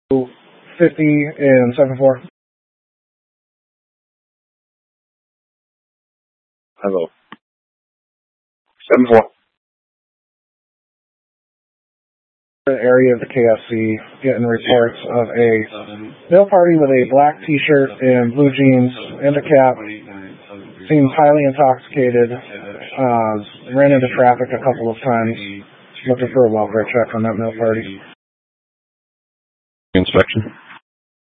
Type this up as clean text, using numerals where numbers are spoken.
50 and 7-4. Hello. 7-4. The area of the KFC getting reports of a male party with a black t-shirt and blue jeans and a cap. Seems highly intoxicated. Ran into traffic a couple of times. Looking for a welfare check on that male party. Inspection.